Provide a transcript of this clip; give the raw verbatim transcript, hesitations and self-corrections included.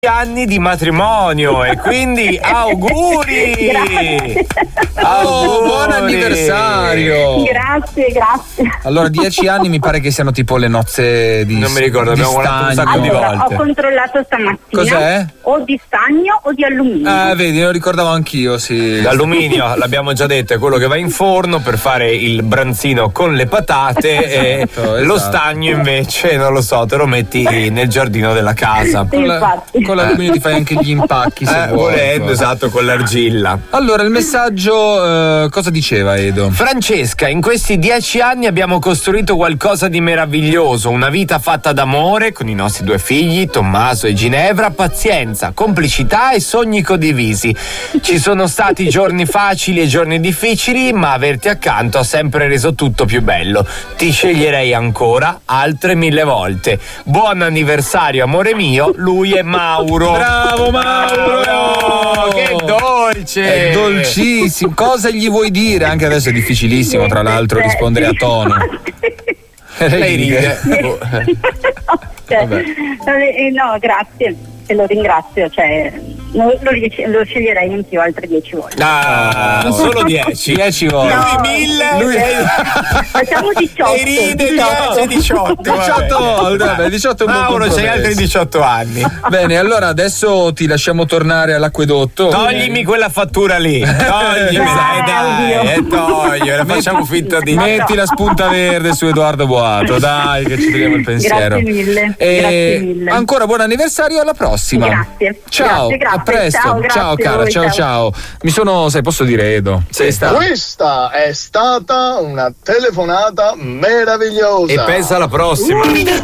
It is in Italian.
anni di matrimonio e quindi auguri. Grazie. Oh, buon anniversario. Grazie, grazie. Allora, dieci anni mi pare che siano tipo le nozze di Non mi ricordo, di abbiamo guardato un stagno. sacco di Allora, volte. ho controllato stamattina. Cos'è? O di stagno o di alluminio. Ah, vedi, lo ricordavo anch'io, sì. L'alluminio, l'abbiamo già detto, è quello che va in forno per fare il branzino con le patate. Esatto, e lo esatto. stagno invece, non lo so, te lo metti nel giardino della casa. Sì, Con, la- infatti. con l'alluminio ti fai anche gli impacchi se Eh, vuoi. volendo, esatto, con l'argilla. Allora, il messaggio, eh, cosa diceva Edo? Francesca, in questi dieci anni abbiamo costruito qualcosa di meraviglioso, una vita fatta d'amore con i nostri due figli, Tommaso e Ginevra, pazienza, complicità e sogni condivisi. Ci sono stati giorni facili e giorni difficili, ma averti accanto ha sempre reso tutto più bello. Ti sceglierei ancora altre mille volte. Buon anniversario, amore mio, lui è Mauro. Bravo Mauro! Bravo, che dolce! È dolcissimo. Cosa gli vuoi dire? Anche adesso è difficilissimo, tra l'altro, Niente, rispondere a tono. Lei ride. Cioè, eh, no, grazie, te lo ringrazio, cioè, lo, lo, lo sceglierei anch'io altre dieci volte. Ah, solo dieci. Dieci volte. No. Lui mille. Lui- Facciamo diciotto. E ride, diciotto. dieci, diciotto. diciotto volte, vabbè, diciotto è un buon Mauro, c'hai compromesso. altri diciotto anni. Bene, allora adesso ti lasciamo tornare all'acquedotto. Toglimi quella fattura lì. Toglimela, dai, Oddio. e togliela, facciamo finta di. Metti la spunta verde su Edoardo Boato, dai, che ci togliamo il pensiero. Grazie mille, E grazie mille. ancora buon anniversario, alla prossima. Grazie. Ciao, Grazie, grazie. a presto. Ciao, grazie ciao a cara, voi, ciao, ciao. ciao Mi sono, sai, posso dire Edo? Sei stato. Questa è stata una telefonata meravigliosa. E pensa alla prossima.